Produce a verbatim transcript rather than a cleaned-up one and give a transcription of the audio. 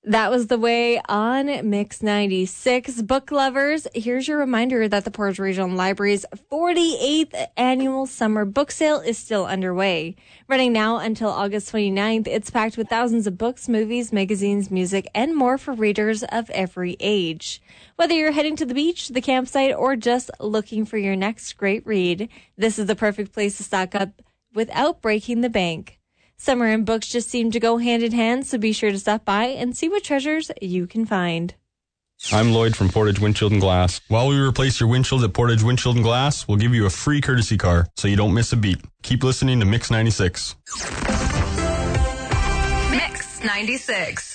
That was The Way on Mix ninety-six. Book lovers, here's your reminder that the Portage Regional Library's forty-eighth annual summer book sale is still underway. Running now until August twenty-ninth, it's packed with thousands of books, movies, magazines, music, and more for readers of every age. Whether you're heading to the beach, the campsite, or just looking for your next great read, this is the perfect place to stock up without breaking the bank. Summer and books just seem to go hand in hand, so be sure to stop by and see what treasures you can find. I'm Lloyd from Portage Windshield and Glass. While we replace your windshield at Portage Windshield and Glass, we'll give you a free courtesy car, so you don't miss a beat. Keep listening to Mix ninety-six. Mix ninety-six.